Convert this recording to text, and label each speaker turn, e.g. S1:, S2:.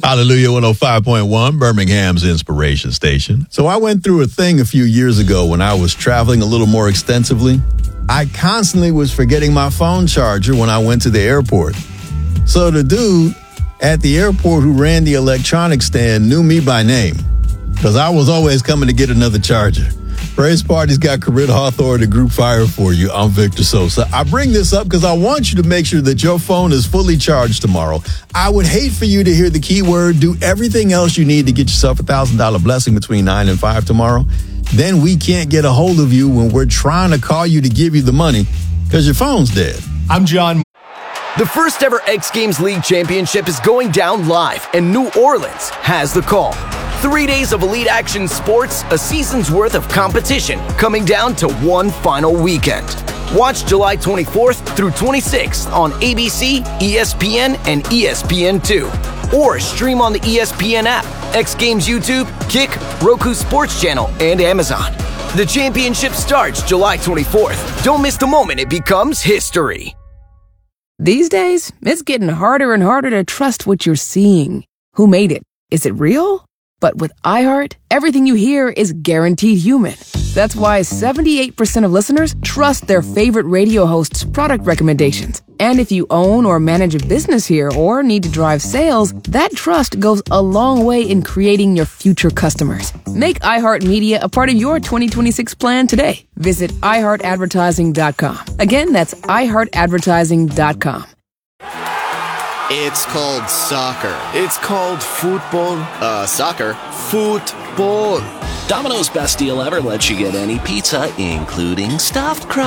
S1: Hallelujah 105.1, Birmingham's inspiration station. So I went through a thing a few years ago when I was traveling a little more extensively. I constantly was forgetting my phone charger when I went to the airport. So the dude at the airport who ran the electronics stand knew me by name because I was always coming to get another charger. Praise Party's got Corinne Hawthorne and Group Fire for you. I'm Victor Sosa. I bring this up because I want you to make sure that your phone is fully charged tomorrow. I would hate for you to hear the keyword, do everything else you need to get yourself a $1,000 blessing between 9 and 5 tomorrow. Then we can't get a hold of you when we're trying to call you to give you the money because your phone's dead.
S2: I'm John.
S3: The first ever X Games League Championship is going down live, and New Orleans has the call. 3 days of elite action sports, a season's worth of competition coming down to one final weekend. Watch July 24th through 26th on ABC, ESPN, and ESPN2. Or stream on the ESPN app, X Games YouTube, Kick, Roku Sports Channel, and Amazon. The championship starts July 24th. Don't miss the moment it becomes history.
S4: These days, it's getting harder and harder to trust what you're seeing. Who made it? Is it real? But with iHeart, everything you hear is guaranteed human. That's why 78% of listeners trust their favorite radio host's product recommendations. And if you own or manage a business here or need to drive sales, that trust goes a long way in creating your future customers. Make iHeartMedia a part of your 2026 plan today. Visit iHeartAdvertising.com. Again, that's iHeartAdvertising.com.
S5: It's called soccer.
S6: It's called football.
S5: Soccer.
S6: Football.
S7: Domino's best deal ever lets you get any pizza, including stuffed crust.